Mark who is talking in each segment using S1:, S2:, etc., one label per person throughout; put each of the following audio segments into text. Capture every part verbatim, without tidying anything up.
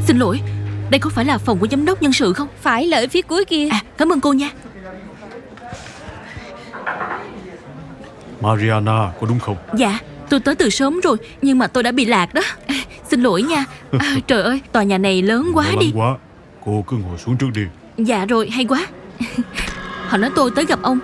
S1: Xin lỗi, đây có phải là phòng của giám đốc nhân sự không?
S2: Phải, là ở phía cuối kia.
S1: À, cảm ơn cô nha.
S3: Mariana, có đúng không?
S1: Dạ, tôi tới từ sớm rồi, nhưng mà tôi đã bị lạc đó. À, xin lỗi nha. À, trời ơi, tòa nhà này lớn quá
S3: Lo
S1: đi.
S3: lắng quá. Cô cứ ngồi xuống trước đi.
S1: Dạ rồi, hay quá. Họ nói tôi tới gặp ông.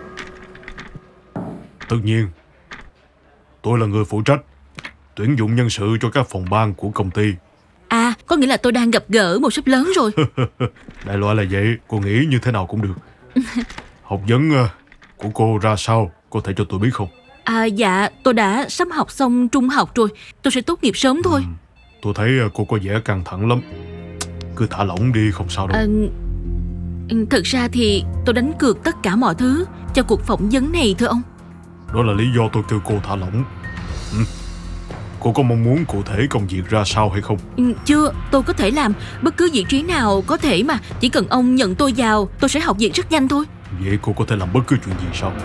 S3: Tất nhiên, tôi là người phụ trách tuyển dụng nhân sự cho các phòng ban của công ty.
S1: À, có nghĩa là tôi đang gặp gỡ một sếp lớn rồi.
S3: Đại loại là vậy, cô nghĩ như thế nào cũng được. Học vấn uh, của cô ra sao, có thể cho tôi biết không?
S1: À dạ, tôi đã sắp học xong trung học rồi. Tôi sẽ tốt nghiệp sớm thôi.
S3: Ừ, tôi thấy uh, cô có vẻ căng thẳng lắm. Cứ thả lỏng đi, không sao đâu.
S1: À, thực ra thì tôi đánh cược tất cả mọi thứ cho cuộc phỏng vấn này thưa ông.
S3: Đó là lý do tôi kêu cô thả lỏng. Ừ. Cô có mong muốn cụ thể công việc ra sao hay không?
S1: Ừ, chưa, tôi có thể làm bất cứ vị trí nào có thể mà. Chỉ cần ông nhận tôi vào, tôi sẽ học việc rất nhanh thôi.
S3: Vậy cô có thể làm bất cứ chuyện gì sao?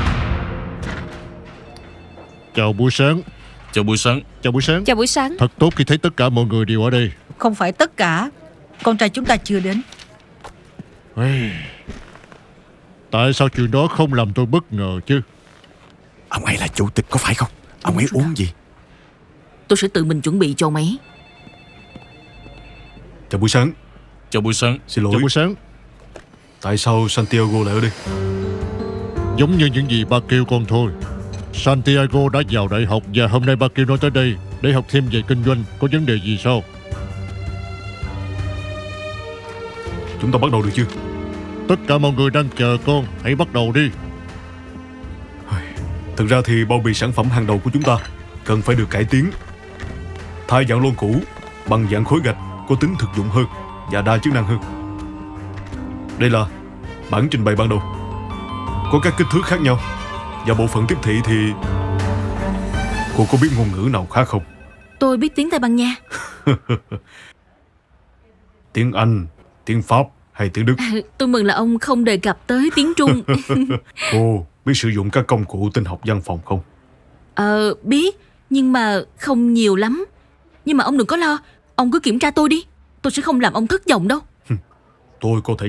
S4: Chào buổi sáng.
S5: Chào buổi sáng.
S4: Chào buổi sáng.
S2: Chào buổi sáng.
S4: Thật tốt khi thấy tất cả mọi người đều ở đây.
S6: Không phải tất cả. Con trai chúng ta chưa đến.
S4: Ê, tại sao chuyện đó không làm tôi bất ngờ chứ?
S5: Ông ấy là chủ tịch có phải không? Ông ấy uống gì?
S1: Tôi sẽ tự mình chuẩn bị cho ông ấy.
S3: Chào buổi sáng.
S5: Chào buổi sáng.
S3: Xin lỗi,
S4: Chào buổi sáng.
S3: tại sao Santiago lại ở đây?
S4: Giống như những gì ba kêu con thôi. Santiago đã vào đại học và hôm nay ba kêu nó tới đây để học thêm về kinh doanh. Có vấn đề gì sao?
S3: Chúng ta bắt đầu được chưa?
S4: Tất cả mọi người đang chờ con. Hãy bắt đầu đi.
S3: Thực ra thì bao bì sản phẩm hàng đầu của chúng ta cần phải được cải tiến. Thay dạng lon cũ bằng dạng khối gạch có tính thực dụng hơn và đa chức năng hơn. Đây là bản trình bày ban đầu, có các kích thước khác nhau. Và bộ phận tiếp thị thì cô có biết ngôn ngữ nào khác không?
S1: Tôi biết tiếng Tây Ban Nha.
S3: Tiếng Anh, tiếng Pháp hay tiếng Đức?
S1: À, tôi mừng là ông không đề cập tới tiếng Trung.
S3: Cô biết sử dụng các công cụ tin học văn phòng không?
S1: Ờ, biết, nhưng mà không nhiều lắm. Nhưng mà ông đừng có lo, ông cứ kiểm tra tôi đi. Tôi sẽ không làm ông thất vọng đâu.
S3: Tôi có thể